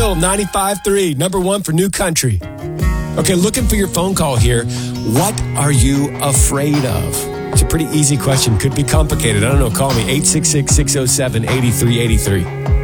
Still 95.3, number one for new country. Okay, looking for your phone call here. What are you afraid of? It's a pretty easy question. Could be complicated. I don't know. Call me 866-607-8383.